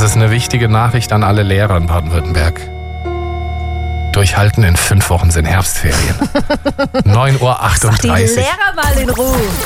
ist eine wichtige Nachricht an alle Lehrer in Baden-Württemberg. Durchhalten, in 5 Wochen sind Herbstferien. 9:38 Uhr. Die Lehrer mal in Ruhe.